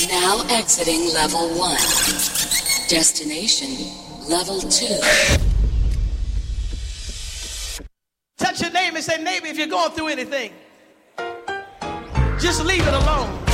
Now exiting level 1. Destination level 2. Touch your neighbor and say, neighbor, if you're going through anything, just leave it alone.